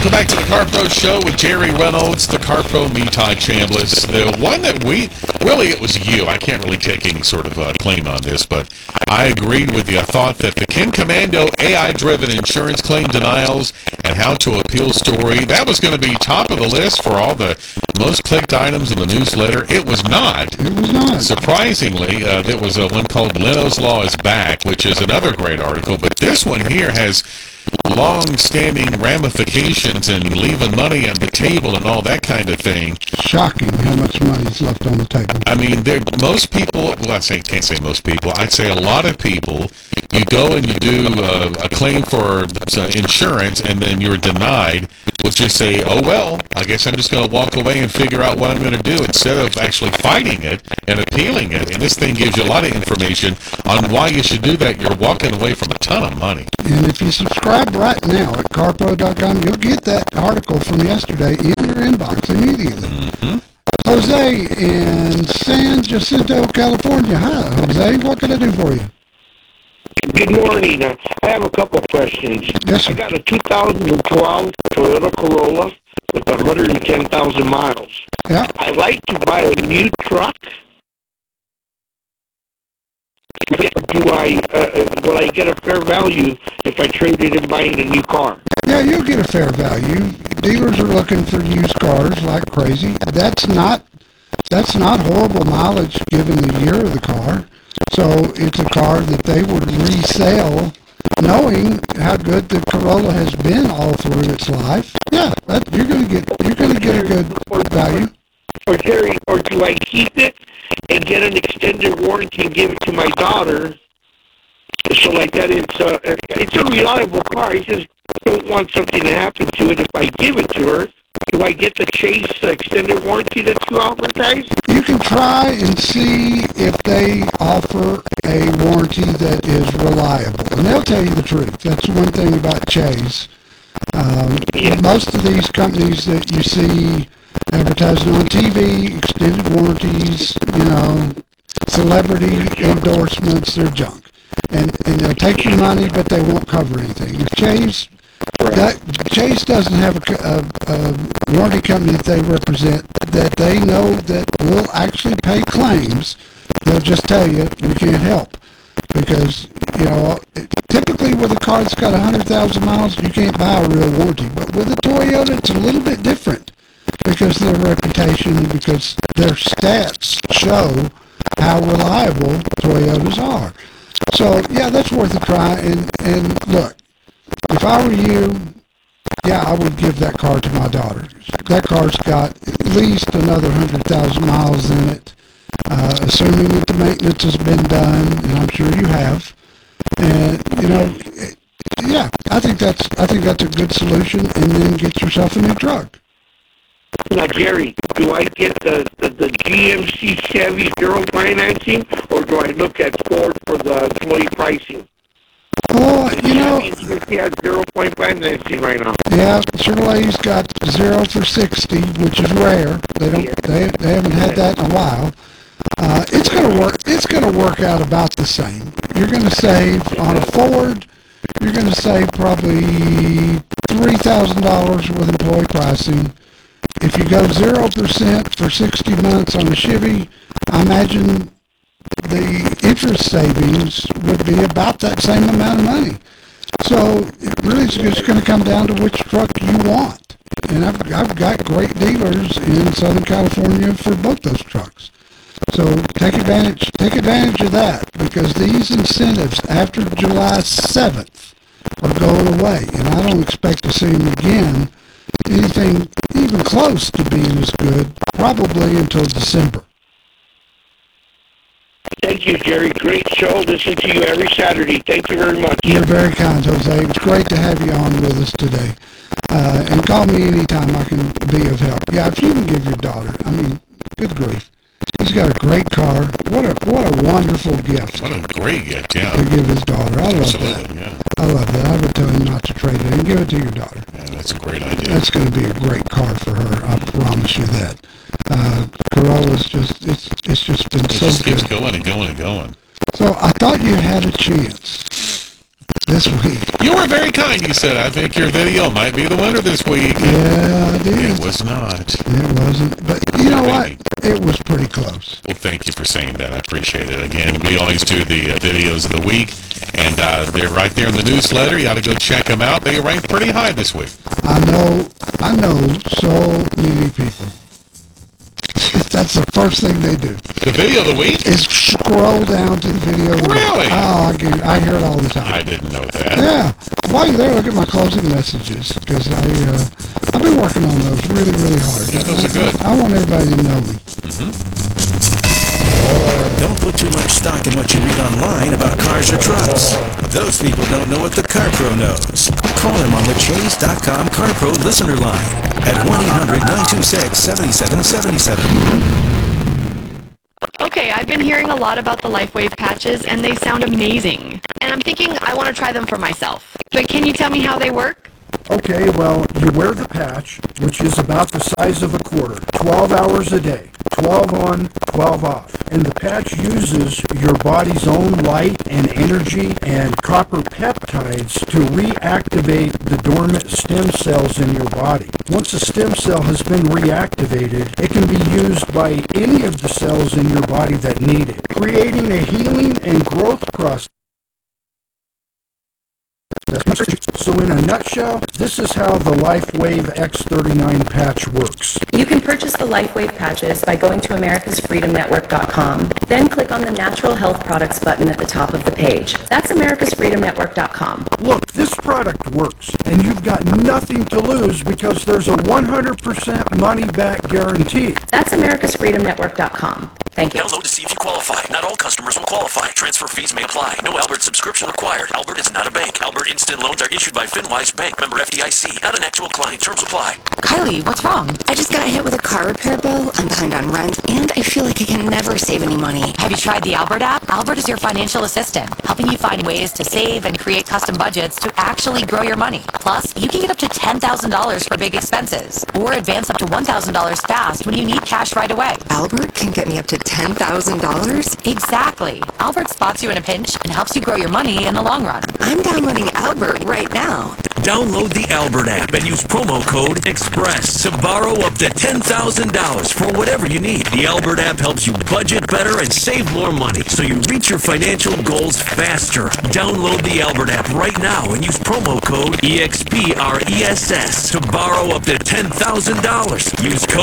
Welcome back to the Car Pro Show with Jerry Reynolds, the Car Pro, me, Todd Chambliss. The one that it was you. I can't really take any sort of claim on this, but I agreed with you. I thought that the Ken Commando AI-driven insurance claim denials and how to appeal story, that was going to be top of the list for all the most clicked items in the newsletter. It was not. It was not. Surprisingly, there was one called Leno's Law is Back, which is another great article, but this one here has long-standing ramifications and leaving money on the table and all that kind of thing. Shocking how much money is left on the table. I mean, most people, well, can't say most people, I'd say a lot of people, you go and you do a claim for insurance and then you're denied, will just say, oh, well, I guess I'm just going to walk away and figure out what I'm going to do instead of actually fighting it and appealing it. And this thing gives you a lot of information on why you should do that. You're walking away from a ton of money. And if you subscribe right now at carpro.com, you'll get that article from yesterday in your inbox immediately. Mm-hmm. Jose in San Jacinto, California. Hi, Jose. What can I do for you? Good morning. I have a couple of questions. Yes, sir. I got a 2012 Toyota Corolla with 110,000 miles. Yeah. I like to buy a new truck. Will I get a fair value if I trade it in buying a new car? Yeah, you'll get a fair value. Dealers are looking for used cars like crazy. That's not horrible mileage given the year of the car. So it's a car that they would resell, knowing how good the Corolla has been all through its life. Yeah, you're gonna get a good value. Or Jerry, or do I keep it and get an extended warranty and give it to my daughter? So like that, it's a reliable car. I just don't want something to happen to it if I give it to her. Do I get the Chase extended warranty that you offer, guys? You can try and see if they offer a warranty that is reliable, and they'll tell you the truth. That's one thing about Chase. Most of these companies that you see advertising on TV, extended warranties, celebrity endorsements, they're junk. And they'll take your money, but they won't cover anything. If Chase doesn't have a warranty company that they represent that they know that will actually pay claims, they'll just tell you we can't help. Because, typically with a car that's got 100,000 miles, you can't buy a real warranty. But with a Toyota, it's a little bit different because of their reputation, because their stats show how reliable Toyotas are. So, yeah, that's worth a try. And look, if I were you, yeah, I would give that car to my daughter. That car's got at least another 100,000 miles in it, assuming that the maintenance has been done, and I'm sure you have. And, yeah, I think that's a good solution, and then get yourself a new truck. Now, Jerry, do I get the GMC Chevy zero financing, or do I look at Ford for the employee pricing? Oh, Chevy has 0% financing right now. Yeah, Chevrolet's got 0 for 60, which is rare. They haven't had that in a while. It's gonna work out about the same. You're gonna save on a Ford. You're gonna save probably $3,000 with employee pricing. If you go 0% for 60 months on a Chevy, I imagine the interest savings would be about that same amount of money. So it really is just going to come down to which truck you want. And I've got great dealers in Southern California for both those trucks. So take advantage of that, because these incentives after July 7th are going away, and I don't expect to see them again, anything even close to being as good, probably until December. Thank you, Jerry. Great show. Listen to you every Saturday. Thank you very much. You're very kind, Jose. It's great to have you on with us today. And call me anytime I can be of help. Yeah, if you can give your daughter, good grief. He's got a great car. What a wonderful gift. What a great gift, yeah. To give his daughter. I love Absolutely, that. Yeah. I love that. I would tell him not to trade it and give it to your daughter. Yeah, that's a great idea. That's going to be a great car for her. I promise you that. Corolla's it's just been so just good. keeps going and going and going. So I thought you had a chance this week. You were very kind. You said, I think your video might be the winner this week. Yeah, I did. It was not. It wasn't. But you know what? It was pretty close. Well, thank you for saying that. I appreciate it. Again, we always do the videos of the week, and they're right there in the newsletter. You ought to go check them out. They ranked pretty high this week. I know so many people. That's the first thing they do. The video of the week? Is scroll down to the video of the week. Really? Oh, I hear it all the time. I didn't know that. Yeah. While you're there, look at my closing messages, because I've been working on those really, really hard. Yeah, those are good. I want everybody to know me. Don't put too much stock in what you read online about cars or trucks. Those people don't know what the CarPro knows. Call him on the Chase.com CarPro listener line at 1-800-926-7777. Okay, I've been hearing a lot about the LifeWave patches, and they sound amazing. And I'm thinking I want to try them for myself. But can you tell me how they work? Okay, well, you wear the patch, which is about the size of a quarter, 12 hours a day, 12 on, 12 off. And the patch uses your body's own light and energy and copper peptides to reactivate the dormant stem cells in your body. Once a stem cell has been reactivated, it can be used by any of the cells in your body that need it, creating a healing and growth process. So in a nutshell, this is how the LifeWave X39 patch works. You can purchase the LifeWave patches by going to americasfreedomnetwork.com, then click on the Natural Health Products button at the top of the page. That's americasfreedomnetwork.com. Look, this product works, and you've got nothing to lose because there's a 100% money-back guarantee. That's americasfreedomnetwork.com. Thank you. Download to see if you qualify. Not all customers will qualify. Transfer fees may apply. No Albert subscription required. Albert is not a bank. Albert Instant Loans are issued by FinWise Bank. Member FDIC. Not an actual client. Terms apply. Kylie, what's wrong? I just got hit with a car repair bill. I'm behind on rent, and I feel like I can never save any money. Have you tried the Albert app? Albert is your financial assistant, helping you find ways to save and create custom budgets to actually grow your money. Plus, you can get up to $10,000 for big expenses, or advance up to $1,000 fast when you need cash right away. Albert can get me up to $10,000? Exactly. Albert spots you in a pinch and helps you grow your money in the long run. I'm downloading Albert right now. Download the Albert app and use promo code EXPRESS to borrow up to $10,000 for whatever you need. The Albert app helps you budget better and save more money so you reach your financial goals faster. Download the Albert app right now and use promo code EXPRESS to borrow up to $10,000. Use code